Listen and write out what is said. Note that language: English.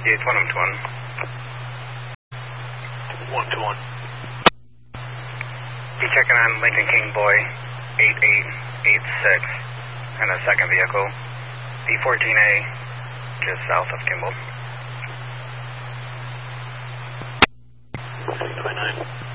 Yeah, it's 1 to 1. 1 to 1. Be checking on Lincoln King Boy 8886 and a second vehicle, B14A, just south of Kimball. 29.